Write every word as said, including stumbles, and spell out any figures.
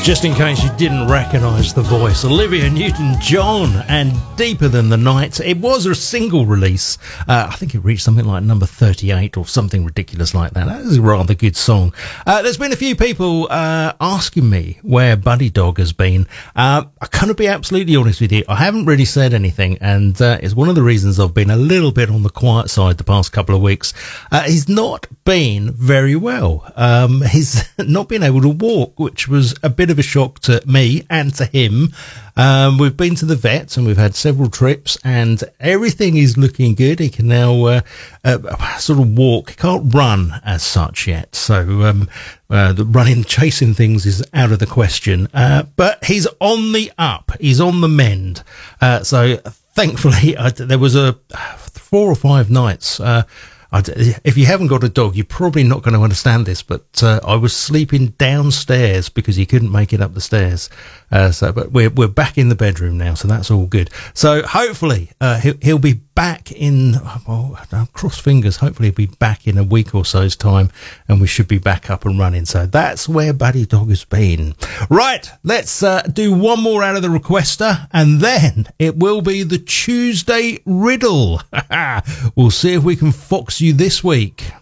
Just in case you didn't recognise the voice, Olivia Newton-John and Deeper Than the Night. It was a single release. Uh, I think it reached something like number thirty-eight or something ridiculous like that. That is a rather good song. Uh, there's been a few people uh, asking me where Buddy Dog has been. Uh, I can't be absolutely honest with you. I haven't really said anything, and uh, it's one of the reasons I've been a little bit on the quiet side the past couple of weeks. Uh, he's not been very well. Um, he's not been able to walk, which was a bit of a shock to me and to him. Um, we've been to the vet and we've had several trips and everything is looking good. He can now uh, uh, sort of walk. He can't run as such yet. So um, uh, the running, chasing things is out of the question. Uh, but he's on the up. He's on the mend. Uh, so thankfully, uh, there was a four or five nights uh if you haven't got a dog, you're probably not going to understand this, but uh, I was sleeping downstairs because he couldn't make it up the stairs. Uh, so, but we're we're back in the bedroom now, so that's all good. So hopefully uh, he'll, he'll be back in. Well, cross fingers. Hopefully he'll be back in a week or so's time, and we should be back up and running. So that's where Buddy Dog has been. Right, let's uh, do one more out of the requester, and then it will be the Tuesday riddle. We'll see if we can fox you this week.